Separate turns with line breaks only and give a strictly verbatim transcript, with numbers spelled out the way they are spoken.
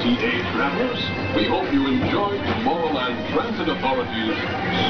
T A travelers, we hope you enjoyed Tomorrowland Transit Authority's